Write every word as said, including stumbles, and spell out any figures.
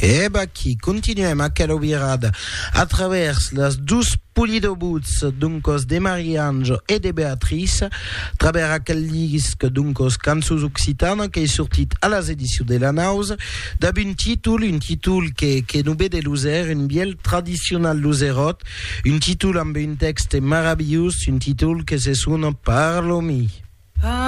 E bah qui continuem a calobirada a travers les dus polidobuts duncos de Marianjo e de Beatrice, travers aquel disc duncos cançons occitana que est sortit a les edicions de la Naus, d'ab un títol, un títol que, que nous ve de l'user, un biel tradicional luserot, un títol amb un texte meravellós, un títol que se sona Parlo mi.